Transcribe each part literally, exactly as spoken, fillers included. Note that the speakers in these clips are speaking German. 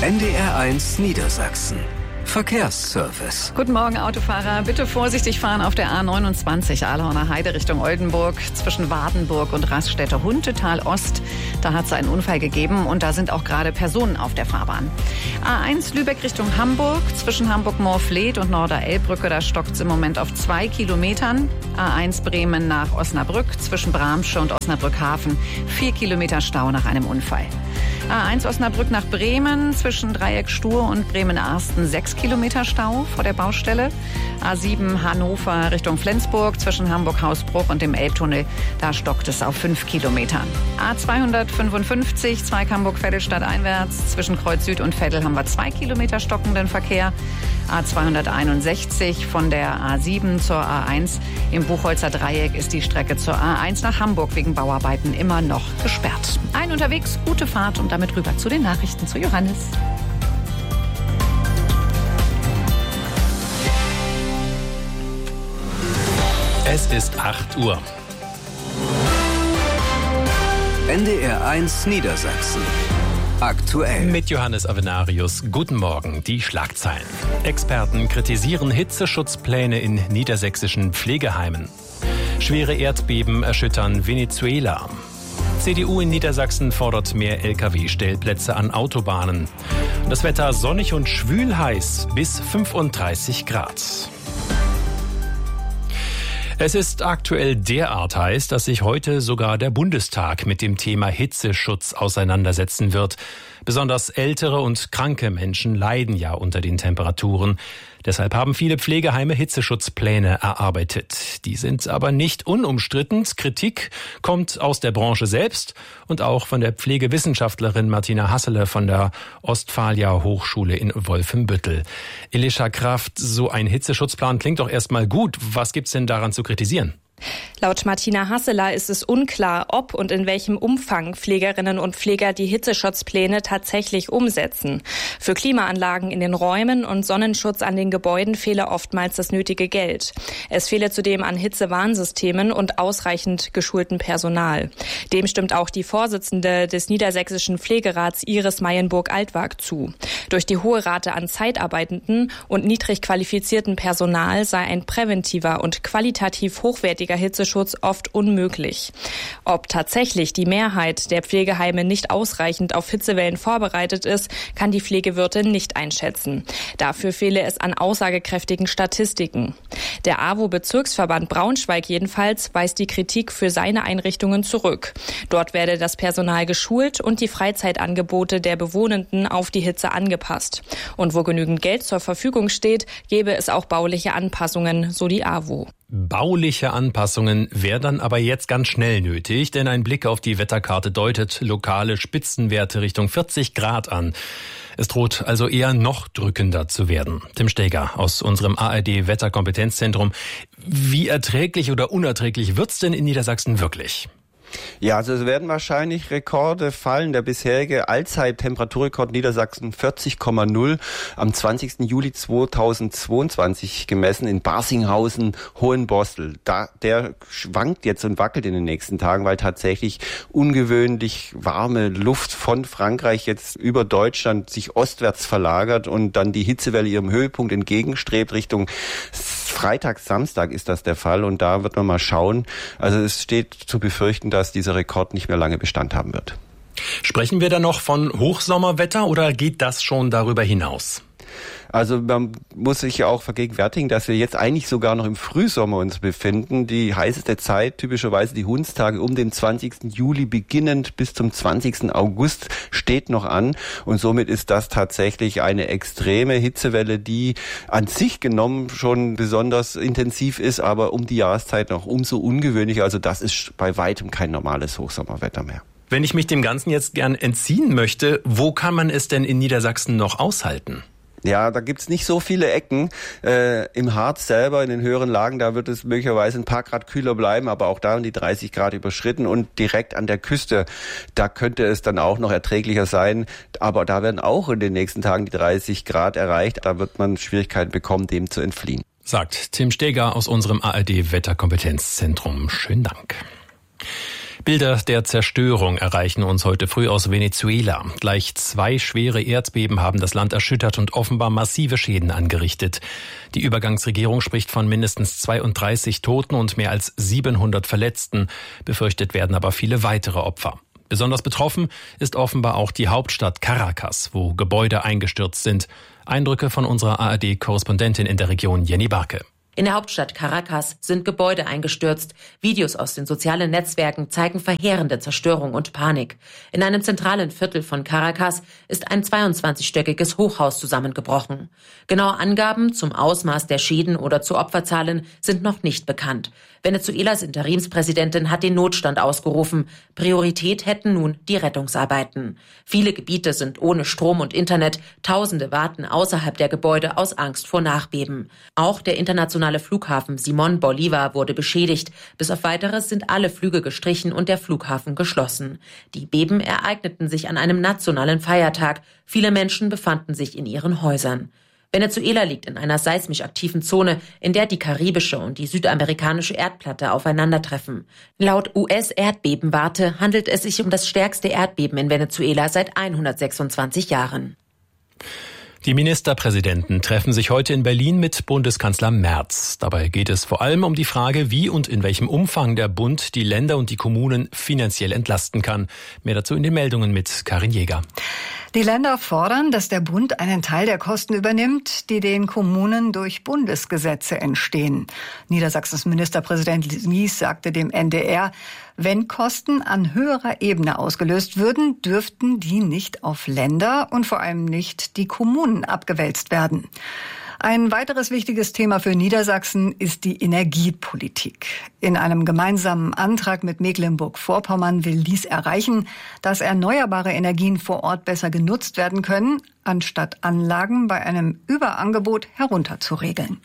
N D R eins Niedersachsen. Verkehrsservice. Guten Morgen, Autofahrer. Bitte vorsichtig fahren auf der A neunundzwanzig Ahlhorner Heide Richtung Oldenburg zwischen Wardenburg und Raststätte Huntetal Ost. Da hat es einen Unfall gegeben und da sind auch gerade Personen auf der Fahrbahn. A eins Lübeck Richtung Hamburg zwischen Hamburg-Moorfleet und Norderelbbrücke. Da stockt es im Moment auf zwei Kilometern. A eins Bremen nach Osnabrück zwischen Bramsche und Osnabrück-Hafen. Vier Kilometer Stau nach einem Unfall. A eins Osnabrück nach Bremen zwischen Dreieck Stur und Bremen-Arsten sechs Kilometer Stau vor der Baustelle. A sieben Hannover Richtung Flensburg zwischen Hamburg-Hausbruch und dem Elbtunnel. Da stockt es auf fünf Kilometern. A zweihundertfünfundfünfzig Zweig Hamburg-Vettelstadt einwärts zwischen Kreuz Süd und Vettel haben wir zwei Kilometer stockenden Verkehr. A zweihunderteinundsechzig von der A sieben zur A eins im Buchholzer Dreieck ist die Strecke zur A eins nach Hamburg wegen Bauarbeiten immer noch gesperrt. Ein unterwegs, gute Fahrt und damit rüber zu den Nachrichten zu Johannes. Es ist acht Uhr. N D R eins Niedersachsen. Aktuell. Mit Johannes Avenarius. Guten Morgen, die Schlagzeilen. Experten kritisieren Hitzeschutzpläne in niedersächsischen Pflegeheimen. Schwere Erdbeben erschüttern Venezuela. C D U in Niedersachsen fordert mehr L K W-Stellplätze an Autobahnen. Das Wetter sonnig und schwül heiß bis fünfunddreißig Grad. Es ist aktuell derart heiß, dass sich heute sogar der Bundestag mit dem Thema Hitzeschutz auseinandersetzen wird. Besonders ältere und kranke Menschen leiden ja unter den Temperaturen. Deshalb haben viele Pflegeheime Hitzeschutzpläne erarbeitet. Die sind aber nicht unumstritten. Kritik kommt aus der Branche selbst und auch von der Pflegewissenschaftlerin Martina Hassele von der Ostfalia Hochschule in Wolfenbüttel. Elisha Kraft, so ein Hitzeschutzplan klingt doch erstmal gut. Was gibt's denn daran zu kritisieren? Laut Martina Hasseler ist es unklar, ob und in welchem Umfang Pflegerinnen und Pfleger die Hitzeschutzpläne tatsächlich umsetzen. Für Klimaanlagen in den Räumen und Sonnenschutz an den Gebäuden fehle oftmals das nötige Geld. Es fehle zudem an Hitzewarnsystemen und ausreichend geschultem Personal. Dem stimmt auch die Vorsitzende des Niedersächsischen Pflegerats Iris Meyenburg-Altwag zu. Durch die hohe Rate an Zeitarbeitenden und niedrig qualifiziertem Personal sei ein präventiver und qualitativ hochwertiger Hitzeschutz oft unmöglich. Ob tatsächlich die Mehrheit der Pflegeheime nicht ausreichend auf Hitzewellen vorbereitet ist, kann die Pflegewirtin nicht einschätzen. Dafür fehle es an aussagekräftigen Statistiken. Der A W O-Bezirksverband Braunschweig jedenfalls weist die Kritik für seine Einrichtungen zurück. Dort werde das Personal geschult und die Freizeitangebote der Bewohnenden auf die Hitze angepasst. Und wo genügend Geld zur Verfügung steht, gäbe es auch bauliche Anpassungen, so die A W O. Bauliche Anpassungen wären dann aber jetzt ganz schnell nötig, denn ein Blick auf die Wetterkarte deutet lokale Spitzenwerte Richtung vierzig Grad an. Es droht also eher noch drückender zu werden. Tim Steger aus unserem A R D-Wetterkompetenzzentrum. Wie erträglich oder unerträglich wird's denn in Niedersachsen wirklich? Ja, also es werden wahrscheinlich Rekorde fallen. Der bisherige Allzeit-Temperaturrekord Niedersachsen vierzig Komma null am zwanzigsten Juli zweitausendzweiundzwanzig gemessen in Barsinghausen, Hohenborstel. Da, der schwankt jetzt und wackelt in den nächsten Tagen, weil tatsächlich ungewöhnlich warme Luft von Frankreich jetzt über Deutschland sich ostwärts verlagert und dann die Hitzewelle ihrem Höhepunkt entgegenstrebt. Richtung Freitag, Samstag ist das der Fall und da wird man mal schauen. Also es steht zu befürchten, dass dieser Rekord nicht mehr lange Bestand haben wird. Sprechen wir da noch von Hochsommerwetter oder geht das schon darüber hinaus? Also man muss sich ja auch vergegenwärtigen, dass wir jetzt eigentlich sogar noch im Frühsommer uns befinden. Die heißeste Zeit, typischerweise die Hundstage um den zwanzigsten Juli beginnend bis zum zwanzigsten August steht noch an. Und somit ist das tatsächlich eine extreme Hitzewelle, die an sich genommen schon besonders intensiv ist, aber um die Jahreszeit noch umso ungewöhnlicher. Also das ist bei weitem kein normales Hochsommerwetter mehr. Wenn ich mich dem Ganzen jetzt gern entziehen möchte, wo kann man es denn in Niedersachsen noch aushalten? Ja, da gibt's nicht so viele Ecken. Äh, im Harz selber, in den höheren Lagen, da wird es möglicherweise ein paar Grad kühler bleiben, aber auch da haben die dreißig Grad überschritten und direkt an der Küste, da könnte es dann auch noch erträglicher sein. Aber da werden auch in den nächsten Tagen die dreißig Grad erreicht. Da wird man Schwierigkeiten bekommen, dem zu entfliehen. Sagt Tim Steger aus unserem A R D-Wetterkompetenzzentrum. Schönen Dank. Bilder der Zerstörung erreichen uns heute früh aus Venezuela. Gleich zwei schwere Erdbeben haben das Land erschüttert und offenbar massive Schäden angerichtet. Die Übergangsregierung spricht von mindestens zweiunddreißig Toten und mehr als siebenhundert Verletzten. Befürchtet werden aber viele weitere Opfer. Besonders betroffen ist offenbar auch die Hauptstadt Caracas, wo Gebäude eingestürzt sind. Eindrücke von unserer A R D-Korrespondentin in der Region, Jenny Barke. In der Hauptstadt Caracas sind Gebäude eingestürzt. Videos aus den sozialen Netzwerken zeigen verheerende Zerstörung und Panik. In einem zentralen Viertel von Caracas ist ein zweiundzwanzigstöckiges Hochhaus zusammengebrochen. Genaue Angaben zum Ausmaß der Schäden oder zu Opferzahlen sind noch nicht bekannt. Venezuelas Interimspräsidentin hat den Notstand ausgerufen. Priorität hätten nun die Rettungsarbeiten. Viele Gebiete sind ohne Strom und Internet. Tausende warten außerhalb der Gebäude aus Angst vor Nachbeben. Auch der internationale Flughafen Simón Bolívar wurde beschädigt. Bis auf Weiteres sind alle Flüge gestrichen und der Flughafen geschlossen. Die Beben ereigneten sich an einem nationalen Feiertag. Viele Menschen befanden sich in ihren Häusern. Venezuela liegt in einer seismisch aktiven Zone, in der die karibische und die südamerikanische Erdplatte aufeinandertreffen. Laut U S-Erdbebenwarte handelt es sich um das stärkste Erdbeben in Venezuela seit hundertsechsundzwanzig Jahren. Die Ministerpräsidenten treffen sich heute in Berlin mit Bundeskanzler Merz. Dabei geht es vor allem um die Frage, wie und in welchem Umfang der Bund die Länder und die Kommunen finanziell entlasten kann. Mehr dazu in den Meldungen mit Karin Jäger. Die Länder fordern, dass der Bund einen Teil der Kosten übernimmt, die den Kommunen durch Bundesgesetze entstehen. Niedersachsens Ministerpräsident Lies sagte dem N D R, wenn Kosten an höherer Ebene ausgelöst würden, dürften die nicht auf Länder und vor allem nicht die Kommunen abgewälzt werden. Ein weiteres wichtiges Thema für Niedersachsen ist die Energiepolitik. In einem gemeinsamen Antrag mit Mecklenburg-Vorpommern will Lies erreichen, dass erneuerbare Energien vor Ort besser genutzt werden können, anstatt Anlagen bei einem Überangebot herunterzuregeln.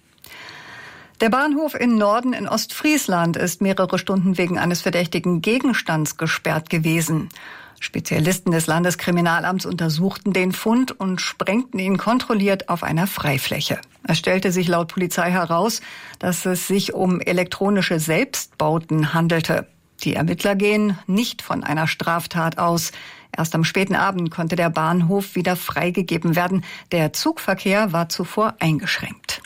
Der Bahnhof in Norden in Ostfriesland ist mehrere Stunden wegen eines verdächtigen Gegenstands gesperrt gewesen. Spezialisten des Landeskriminalamts untersuchten den Fund und sprengten ihn kontrolliert auf einer Freifläche. Es stellte sich laut Polizei heraus, dass es sich um elektronische Selbstbauten handelte. Die Ermittler gehen nicht von einer Straftat aus. Erst am späten Abend konnte der Bahnhof wieder freigegeben werden. Der Zugverkehr war zuvor eingeschränkt.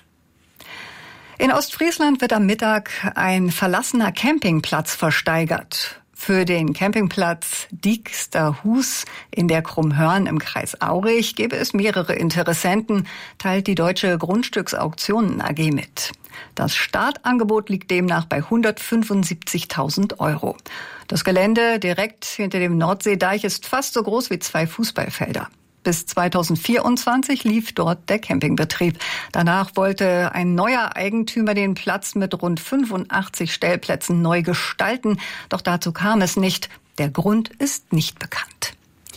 In Ostfriesland wird am Mittag ein verlassener Campingplatz versteigert. Für den Campingplatz Dieksterhus in der Krummhörn im Kreis Aurich gäbe es mehrere Interessenten, teilt die Deutsche Grundstücksauktionen A G mit. Das Startangebot liegt demnach bei hundertfünfundsiebzigtausend Euro. Das Gelände direkt hinter dem Nordseedeich ist fast so groß wie zwei Fußballfelder. Bis zweitausendvierundzwanzig lief dort der Campingbetrieb. Danach wollte ein neuer Eigentümer den Platz mit rund fünfundachtzig Stellplätzen neu gestalten. Doch dazu kam es nicht. Der Grund ist nicht bekannt.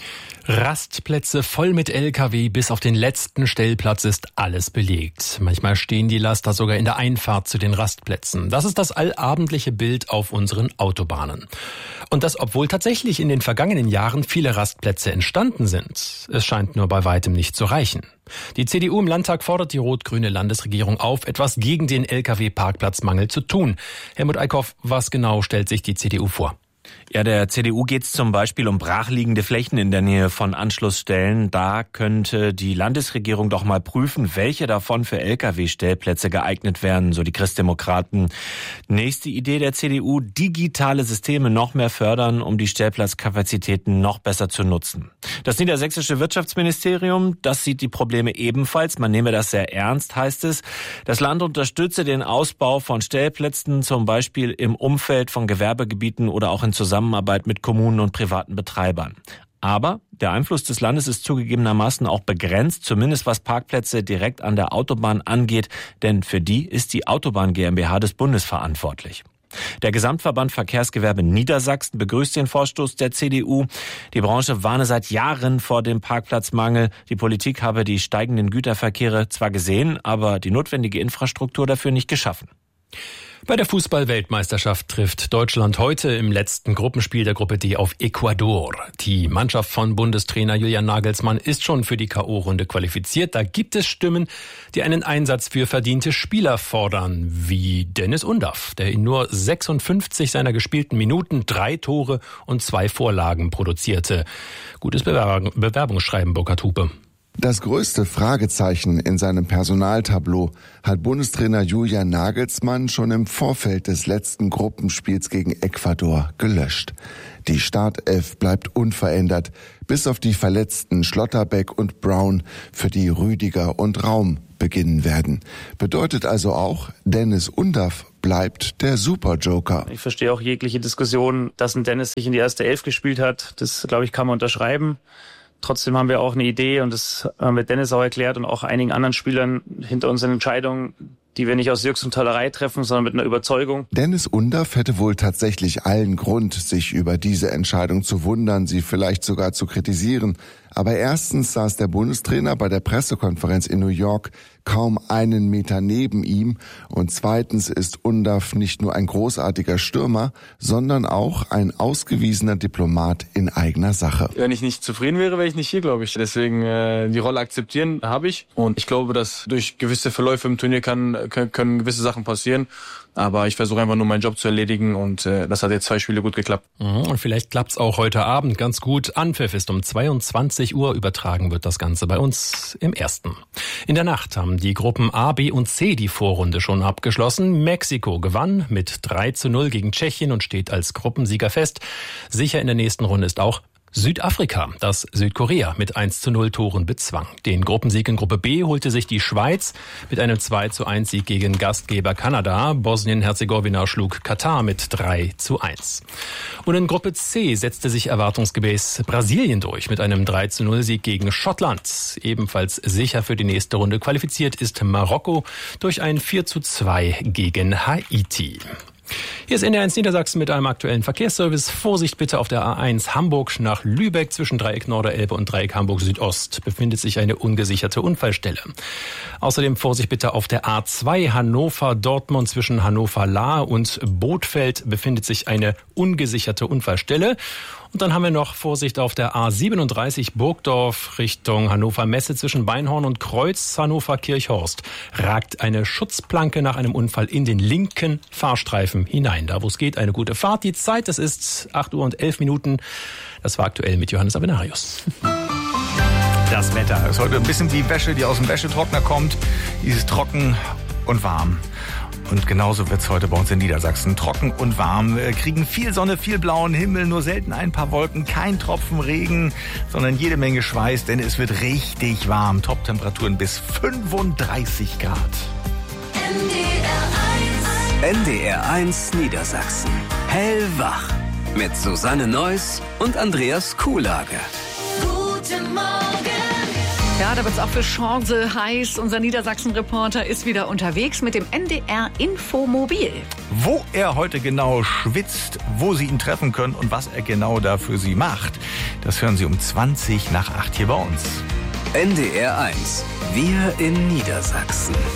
Rastplätze voll mit L K W, bis auf den letzten Stellplatz ist alles belegt. Manchmal stehen die Laster sogar in der Einfahrt zu den Rastplätzen. Das ist das allabendliche Bild auf unseren Autobahnen. Und das, obwohl tatsächlich in den vergangenen Jahren viele Rastplätze entstanden sind. Es scheint nur bei weitem nicht zu reichen. Die C D U im Landtag fordert die rot-grüne Landesregierung auf, etwas gegen den L K W-Parkplatzmangel zu tun. Helmut Eickhoff, was genau stellt sich die C D U vor? Ja, der C D U geht es zum Beispiel um brachliegende Flächen in der Nähe von Anschlussstellen. Da könnte die Landesregierung doch mal prüfen, welche davon für L K W-Stellplätze geeignet wären, so die Christdemokraten. Nächste Idee der C D U, digitale Systeme noch mehr fördern, um die Stellplatzkapazitäten noch besser zu nutzen. Das niedersächsische Wirtschaftsministerium, das sieht die Probleme ebenfalls. Man nehme das sehr ernst, heißt es. Das Land unterstütze den Ausbau von Stellplätzen, zum Beispiel im Umfeld von Gewerbegebieten oder auch in Zusammenarbeit mit Kommunen und privaten Betreibern. Aber der Einfluss des Landes ist zugegebenermaßen auch begrenzt, zumindest was Parkplätze direkt an der Autobahn angeht, denn für die ist die Autobahn GmbH des Bundes verantwortlich. Der Gesamtverband Verkehrsgewerbe Niedersachsen begrüßt den Vorstoß der C D U. Die Branche warne seit Jahren vor dem Parkplatzmangel. Die Politik habe die steigenden Güterverkehre zwar gesehen, aber die notwendige Infrastruktur dafür nicht geschaffen. Bei der Fußball-Weltmeisterschaft trifft Deutschland heute im letzten Gruppenspiel der Gruppe D auf Ecuador. Die Mannschaft von Bundestrainer Julian Nagelsmann ist schon für die K O-Runde qualifiziert. Da gibt es Stimmen, die einen Einsatz für verdiente Spieler fordern, wie Dennis Undaff, der in nur sechsundfünfzig seiner gespielten Minuten drei Tore und zwei Vorlagen produzierte. Gutes Bewerbung, Bewerbungsschreiben, Burkhard Hupe. Das größte Fragezeichen in seinem Personaltableau hat Bundestrainer Julian Nagelsmann schon im Vorfeld des letzten Gruppenspiels gegen Ecuador gelöscht. Die Startelf bleibt unverändert, bis auf die Verletzten Schlotterbeck und Brown, für die Rüdiger und Raum beginnen werden. Bedeutet also auch, Dennis Undaff bleibt der Superjoker. Ich verstehe auch jegliche Diskussion, dass ein Dennis sich in die erste Elf gespielt hat. Das, glaube ich, kann man unterschreiben. Trotzdem haben wir auch eine Idee und das haben wir Dennis auch erklärt und auch einigen anderen Spielern hinter unseren Entscheidungen, die wir nicht aus Jux und Tollerei treffen, sondern mit einer Überzeugung. Dennis Undaff hätte wohl tatsächlich allen Grund, sich über diese Entscheidung zu wundern, sie vielleicht sogar zu kritisieren. Aber erstens saß der Bundestrainer bei der Pressekonferenz in New York kaum einen Meter neben ihm und zweitens ist Undaff nicht nur ein großartiger Stürmer, sondern auch ein ausgewiesener Diplomat in eigener Sache. Wenn ich nicht zufrieden wäre, wäre ich nicht hier, glaube ich. Deswegen äh, die Rolle akzeptieren habe ich und ich glaube, dass durch gewisse Verläufe im Turnier kann, können, können gewisse Sachen passieren. Aber ich versuche einfach nur meinen Job zu erledigen und äh, das hat jetzt zwei Spiele gut geklappt. Und vielleicht klappt's auch heute Abend ganz gut. Anpfiff ist um zweiundzwanzig Uhr, übertragen wird das Ganze bei uns im Ersten. In der Nacht haben die Gruppen A, B und C die Vorrunde schon abgeschlossen. Mexiko gewann mit drei zu null gegen Tschechien und steht als Gruppensieger fest. Sicher in der nächsten Runde ist auch Südafrika, das Südkorea mit eins zu null Toren bezwang. Den Gruppensieg in Gruppe B holte sich die Schweiz mit einem zwei zu eins Sieg gegen Gastgeber Kanada. Bosnien-Herzegowina schlug Katar mit drei zu eins. Und in Gruppe C setzte sich erwartungsgemäß Brasilien durch mit einem drei zu null Sieg gegen Schottland. Ebenfalls sicher für die nächste Runde qualifiziert ist Marokko durch ein vier zu zwei gegen Haiti. Hier ist N D R eins Niedersachsen mit einem aktuellen Verkehrsservice. Vorsicht bitte auf der A eins Hamburg nach Lübeck zwischen Dreieck Norderelbe und Dreieck Hamburg Südost befindet sich eine ungesicherte Unfallstelle. Außerdem Vorsicht bitte auf der A zwei Hannover Dortmund zwischen Hannover Lahr und Bothfeld befindet sich eine ungesicherte Unfallstelle. Und dann haben wir noch Vorsicht auf der A siebenunddreißig Burgdorf Richtung Hannover Messe zwischen Beinhorn und Kreuz Hannover Kirchhorst. Ragt eine Schutzplanke nach einem Unfall in den linken Fahrstreifen hinein. Da wo es geht, eine gute Fahrt. Die Zeit, es ist acht Uhr und elf Minuten. Das war aktuell mit Johannes Avenarius. Das Wetter ist heute ein bisschen wie Wäsche, die aus dem Wäschetrockner kommt. Dieses trocken und warm. Und genauso wird's heute bei uns in Niedersachsen. Trocken und warm. Wir kriegen viel Sonne, viel blauen Himmel, nur selten ein paar Wolken, kein Tropfen Regen, sondern jede Menge Schweiß, denn es wird richtig warm. Top-Temperaturen bis fünfunddreißig Grad. N D R eins Niedersachsen. Hellwach. Mit Susanne Neuss und Andreas Kuhlage. Guten Morgen. Ja, da wird's auch für Chance heiß. Unser Niedersachsen-Reporter ist wieder unterwegs mit dem N D R-Infomobil. Wo er heute genau schwitzt, wo Sie ihn treffen können und was er genau da für Sie macht, das hören Sie um zwanzig nach acht hier bei uns. N D R eins. Wir in Niedersachsen.